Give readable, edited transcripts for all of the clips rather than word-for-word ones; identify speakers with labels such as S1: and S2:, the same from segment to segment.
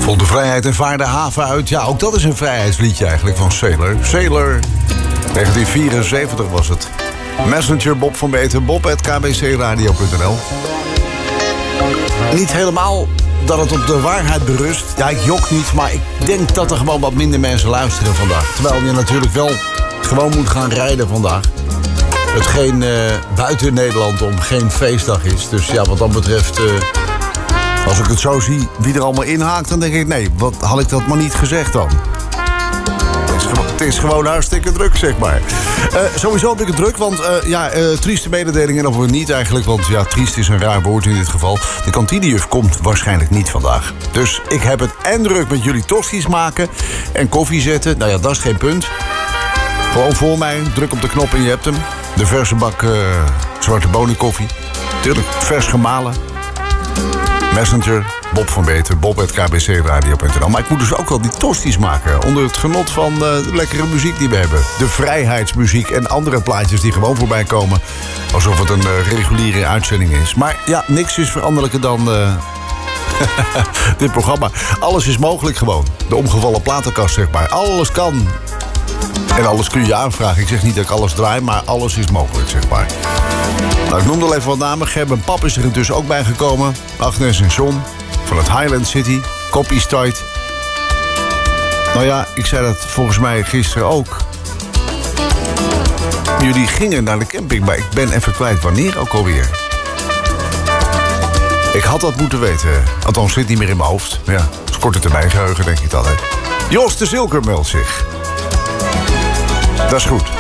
S1: Vol de vrijheid en vaar de haven uit. Ja, ook dat is een vrijheidsliedje eigenlijk van Sailor. Sailor, 1974 was het. Messenger, Bob van Beeten, bob@kbcradio.nl. Niet helemaal dat het op de waarheid berust. Ja, ik jok niet, maar ik denk dat er gewoon wat minder mensen luisteren vandaag. Terwijl je natuurlijk wel gewoon moet gaan rijden vandaag. Hetgeen buiten Nederland om geen feestdag is. Dus ja, wat dat betreft, als ik het zo zie wie er allemaal inhaakt, dan denk ik, nee, wat had ik dat maar niet gezegd dan? Het is gewoon hartstikke druk, zeg maar. Sowieso heb ik het druk, want trieste mededelingen of niet eigenlijk. Want ja, triest is een raar woord in dit geval. De kantinejuf komt waarschijnlijk niet vandaag. Dus ik heb het en druk met jullie tosti's maken en koffie zetten. Nou ja, dat is geen punt. Gewoon voor mij, druk op de knop en je hebt hem. De verse bak zwarte bonenkoffie. Tuurlijk, vers gemalen. Messenger, Bob van Beeten, bob@kbcradio.nl. Maar ik moet dus ook wel die tosti's maken. Onder het genot van de lekkere muziek die we hebben. De vrijheidsmuziek en andere plaatjes die gewoon voorbij komen. Alsof het een reguliere uitzending is. Maar ja, niks is veranderlijker dan dit programma. Alles is mogelijk gewoon. De omgevallen platenkast, zeg maar. Alles kan. En alles kun je aanvragen. Ik zeg niet dat ik alles draai, maar alles is mogelijk, zeg maar. Nou, ik noemde al even wat namen. Gerb en Pap is er intussen ook bij gekomen. Agnes en John van het Highland City. Koppie's Tijd. Nou ja, ik zei dat volgens mij gisteren ook. Jullie gingen naar de camping, maar ik ben even kwijt wanneer ook alweer. Ik had dat moeten weten. Althans, zit niet meer in mijn hoofd. Ja, dat is korte termijn geheugen, denk ik dan. Hè. Jos de Zilker meldt zich. Dat is goed.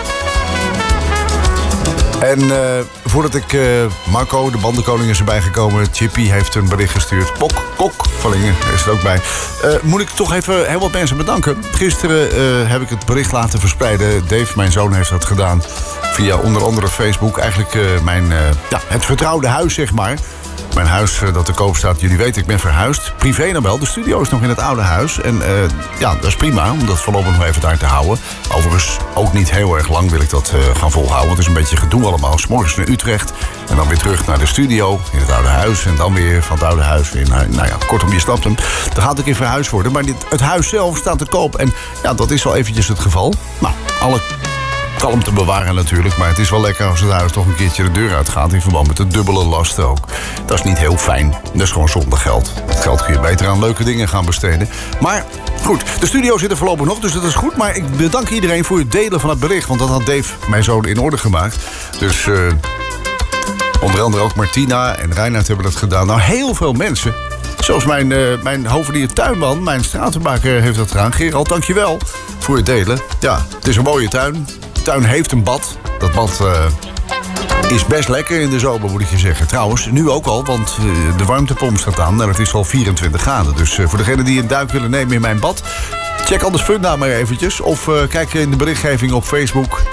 S1: En voordat ik Marco, de bandenkoning, is erbij gekomen. Chippy heeft een bericht gestuurd. Kok van Lingen is er ook bij. Moet ik toch even heel wat mensen bedanken. Gisteren heb ik het bericht laten verspreiden. Dave, mijn zoon, heeft dat gedaan. Via onder andere Facebook. Eigenlijk het vertrouwde huis, zeg maar. Mijn huis dat te koop staat, jullie weten, ik ben verhuisd. Privé dan wel, de studio is nog in het oude huis. En dat is prima, om dat voorlopig nog even daar te houden. Overigens ook niet heel erg lang wil ik dat gaan volhouden. Het is een beetje gedoe allemaal. 's Morgens naar Utrecht en dan weer terug naar de studio in het oude huis. En dan weer van het oude huis weer naar, kortom, je snapt hem. Dan gaat het in verhuisd worden. Maar het huis zelf staat te koop. En ja, dat is wel eventjes het geval. Nou, alle kalm te bewaren natuurlijk, maar het is wel lekker als het huis toch een keertje de deur uitgaat in verband met de dubbele lasten ook. Dat is niet heel fijn. Dat is gewoon zonder geld. Dat geld kun je beter aan leuke dingen gaan besteden. Maar goed, de studio zit er voorlopig nog, dus dat is goed. Maar ik bedank iedereen voor het delen van het bericht, want dat had Dave, mijn zoon, in orde gemaakt. Dus onder andere ook Martina en Reinhard hebben dat gedaan. Nou, heel veel mensen. Zoals mijn hovenier tuinman, mijn stratenmaker, heeft dat gedaan. Gerald, dankjewel voor het delen. Ja, het is een mooie tuin. De tuin heeft een bad. Dat bad is best lekker in de zomer, moet ik je zeggen. Trouwens, nu ook al, want de warmtepomp staat aan en het is al 24 graden. Dus voor degenen die een duik willen nemen in mijn bad, check Anders Funda maar eventjes. Of kijk in de berichtgeving op Facebook.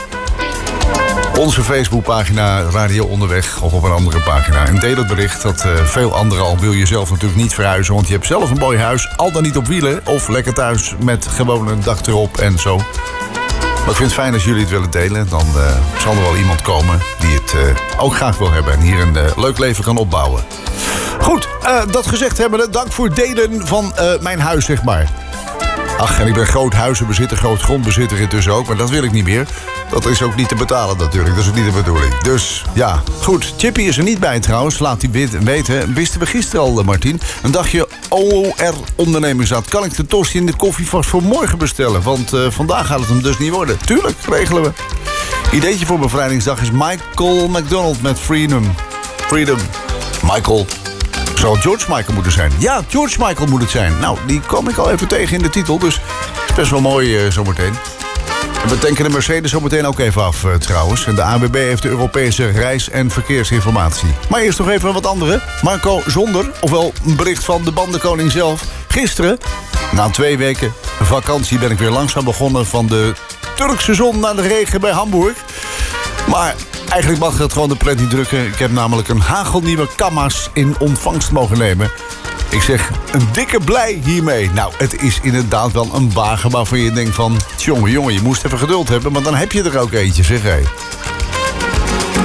S1: Onze Facebookpagina Radio Onderweg of op een andere pagina. En deel het bericht dat veel anderen al wil je zelf natuurlijk niet verhuizen. Want je hebt zelf een mooi huis, al dan niet op wielen. Of lekker thuis met gewoon een dak erop en zo. Maar ik vind het fijn als jullie het willen delen. Dan zal er wel iemand komen die het ook graag wil hebben. En hier een leuk leven kan opbouwen. Goed, dat gezegd hebbende, dank voor het delen van mijn huis, zeg maar. Ach, en ik ben groot huizenbezitter, groot grondbezitter intussen ook. Maar dat wil ik niet meer. Dat is ook niet te betalen natuurlijk. Dat is ook niet de bedoeling. Dus ja, goed. Chippy is er niet bij trouwens. Laat die weten. Wisten we gisteren al, Martien. Een dagje OR-ondernemingsraad. Kan ik de tosti en de koffie vast voor morgen bestellen? Want vandaag gaat het hem dus niet worden. Tuurlijk, regelen we. Ideetje voor bevrijdingsdag is Michael McDonald met Freedom. Michael. Zou George Michael moeten zijn? Ja, George Michael moet het zijn. Nou, die kwam ik al even tegen in de titel. Dus best wel mooi zometeen. En we tanken de Mercedes zometeen ook even af trouwens. En de ANWB heeft de Europese reis- en verkeersinformatie. Maar eerst nog even wat andere. Marco Zonder, ofwel een bericht van de bandenkoning zelf. Gisteren, na 2 weken vakantie, ben ik weer langzaam begonnen van de Turkse zon naar de regen bij Hamburg. Maar eigenlijk mag het gewoon de pret niet drukken. Ik heb namelijk een hagelnieuwe Kamaz in ontvangst mogen nemen. Ik zeg, een dikke blij hiermee. Nou, het is inderdaad wel een wagen waarvan je denkt van... jongen, je moest even geduld hebben, maar dan heb je er ook eentje, zeg hé.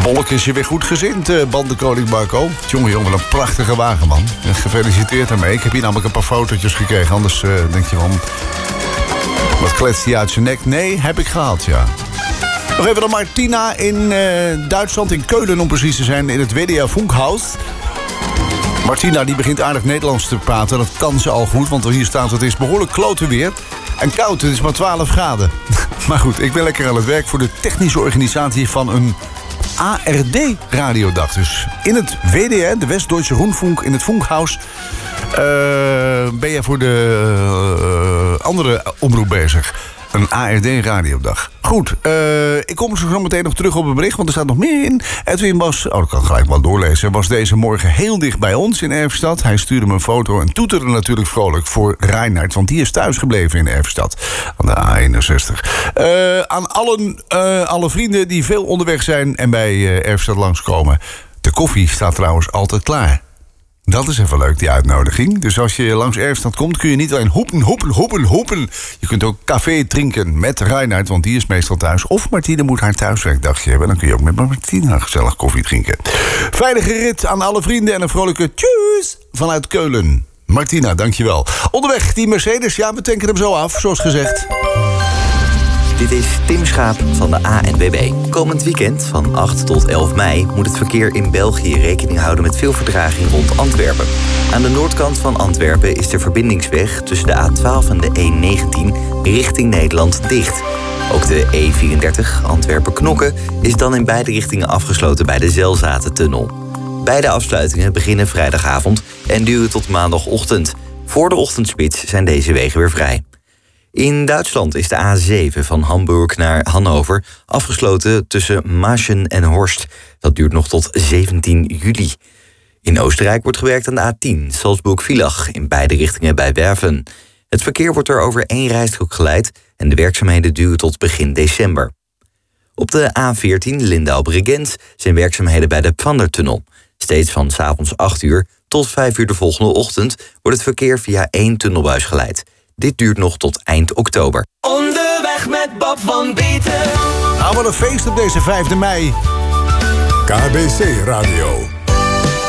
S1: Bolk is je weer goed gezind, bandenkoning Marco. Jongen, wat een prachtige wagen, man. Gefeliciteerd daarmee. Ik heb hier namelijk een paar fotootjes gekregen. Anders denk je van... Wat kletst hij uit zijn nek? Nee, heb ik gehad, ja. Nog even naar Martina in Duitsland, in Keulen om precies te zijn, in het WDR Funkhaus. Martina die begint aardig Nederlands te praten. Dat kan ze al goed, want hier staat het is behoorlijk klote weer. En koud, het is maar 12 graden. Maar goed, ik ben lekker aan het werk voor de technische organisatie van een ARD-radiodag. Dus in het WDR, de West-Duitse Rundfunk, in het Funkhaus... ben je voor de andere omroep bezig. Een ARD-radiodag. Goed, ik kom zo meteen nog terug op het bericht, want er staat nog meer in. Edwin was, dat kan ik gelijk wel doorlezen, was deze morgen heel dicht bij ons in Erfstad. Hij stuurde me een foto en toeterde natuurlijk vrolijk voor Reinhard, want die is thuisgebleven in Erfstad, aan de A61. Aan alle vrienden die veel onderweg zijn en bij Erfstad langskomen. De koffie staat trouwens altijd klaar. Dat is even leuk, die uitnodiging. Dus als je langs Erfstad komt, kun je niet alleen hoepen. Je kunt ook café drinken met Reinhard, want die is meestal thuis. Of Martine moet haar thuiswerkdagje hebben. Dan kun je ook met Martine gezellig koffie drinken. Veilige rit aan alle vrienden en een vrolijke tjus vanuit Keulen. Martina, dankjewel. Onderweg, die Mercedes, ja, we tanken hem zo af, zoals gezegd.
S2: Dit is Tim Schaap van de ANWB. Komend weekend, van 8 tot 11 mei... moet het verkeer in België rekening houden met veel vertraging rond Antwerpen. Aan de noordkant van Antwerpen is de verbindingsweg... tussen de A12 en de E19 richting Nederland dicht. Ook de E34 Antwerpen-Knokke is dan in beide richtingen afgesloten... bij de Zelzatentunnel. Beide afsluitingen beginnen vrijdagavond en duren tot maandagochtend. Voor de ochtendspits zijn deze wegen weer vrij. In Duitsland is de A7 van Hamburg naar Hannover afgesloten tussen Maaschen en Horst. Dat duurt nog tot 17 juli. In Oostenrijk wordt gewerkt aan de A10 Salzburg-Villach in beide richtingen bij Werven. Het verkeer wordt er over één rijstrook geleid en de werkzaamheden duren tot begin december. Op de A14 Lindau-Bregenz zijn werkzaamheden bij de Pfandertunnel. Steeds van 's avonds 8 uur tot 5 uur de volgende ochtend wordt het verkeer via één tunnelbuis geleid. Dit duurt nog tot eind oktober.
S3: Onderweg met Bob van Bieten.
S1: Nou, wat een feest op deze 5e mei.
S4: KBC Radio.